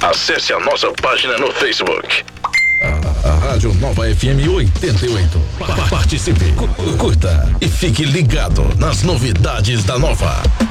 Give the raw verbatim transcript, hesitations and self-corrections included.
Acesse a nossa página no Facebook. A, a Rádio Nova F M oitenta e oito. Pa- Participe, cu- curta e fique ligado nas novidades da Nova.